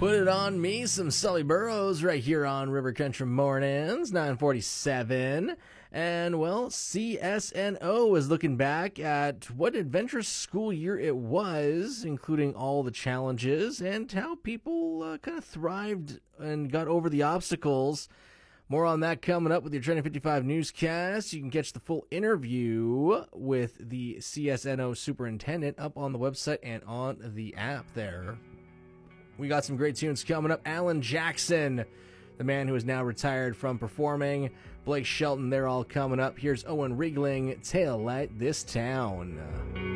Put it on me, some Sully Burrows right here on River Country Mornings, 947. And, well, CSNO is looking back at what adventurous school year it was, including all the challenges and how people kind of thrived and got over the obstacles. More on that coming up with your Trending 55 newscast. You can catch the full interview with the CSNO superintendent up on the website and on the app there. We got some great tunes coming up. Alan Jackson, the man who is now retired from performing. Blake Shelton, they're all coming up. Here's Owen Riegling, Tail Light This Town.